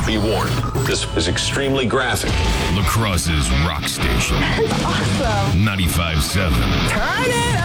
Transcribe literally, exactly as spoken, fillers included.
Be warned, this is extremely graphic. La Crosse's rock station. That's awesome. ninety-five point seven. Turn it